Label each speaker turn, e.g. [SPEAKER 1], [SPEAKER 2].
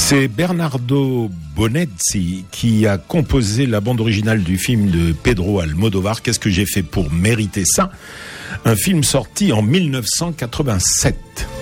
[SPEAKER 1] C'est Bernardo Bonezzi qui a composé la bande originale du film de Pedro Almodóvar. Qu'est-ce que j'ai fait pour mériter ça? Un film sorti en 1987.